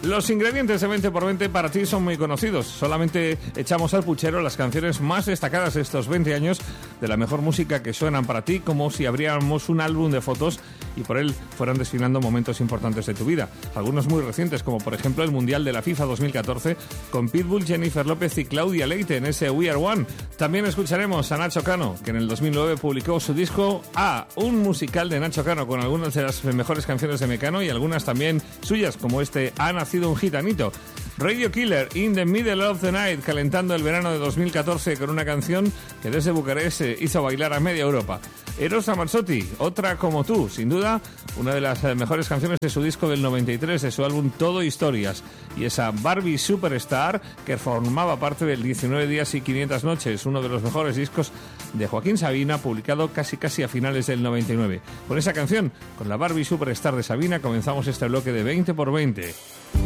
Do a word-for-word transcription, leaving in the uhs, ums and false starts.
Los ingredientes de veinte por veinte para ti son muy conocidos. Solamente echamos al puchero las canciones más destacadas de estos veinte años de la mejor música que suenan para ti, como si abriéramos un álbum de fotos y por él fueran desfilando momentos importantes de tu vida. Algunos muy recientes, como por ejemplo el Mundial de la FIFA dos mil catorce, con Pitbull, Jennifer López y Claudia Leite en ese We Are One. También escucharemos a Nacho Cano, que en el dos mil nueve publicó su disco A, un musical de Nacho Cano con algunas de las mejores canciones de Mecano y algunas también suyas, como este Ha nacido un gitanito. Radio Killer, In the Middle of the Night, calentando el verano de dos mil catorce con una canción que desde Bucarest hizo bailar a media Europa. Eros Ramazzotti, Otra como tú, sin duda una de las mejores canciones de su disco del noventa y tres, de su álbum Todo Historias, y esa Barbie Superstar que formaba parte del diecinueve días y quinientas noches, uno de los mejores discos de Joaquín Sabina, publicado casi casi a finales del noventa y nueve. Con esa canción, con la Barbie Superstar de Sabina, comenzamos este bloque de veinte por veinte.